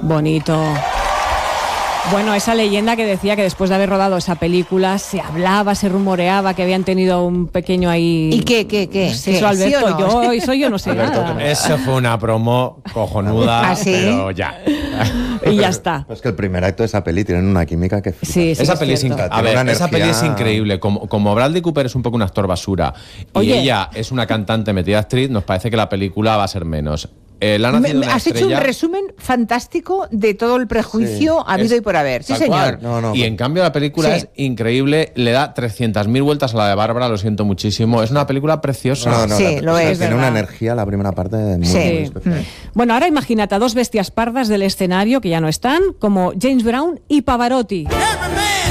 Bonito. Bueno, esa leyenda que decía que después de haber rodado esa película se hablaba, se rumoreaba que habían tenido un pequeño ahí... ¿Y qué? Eso, Alberto, ¿Sí o no? yo no sé nada. Eso fue una promo cojonuda, ¿Ah, sí? pero ya. Y ya está. Pues que el primer acto de esa peli tienen una química que flipas. Sí, Esa peli es cierto. increíble. A ver, Tiene una esa peli es energía- increíble. Como Bradley Cooper es un poco un actor basura Oye. y ella es una cantante metida actriz, nos parece que la película va a ser menos. La ha nacido una Has hecho un estrella- resumen fantástico de todo el prejuicio habido y por haber. Sí, Tal señor. cual. No, y en cambio la película Sí. es increíble, le da 300.000 vueltas a la de Bárbara, lo siento muchísimo. Es una película preciosa. No, Sí, lo es, Tiene verdad. una energía la primera parte muy, Sí. muy especial. Bueno, ahora imagínate a dos bestias pardas del escenario que ya no están, como James Brown y Pavarotti.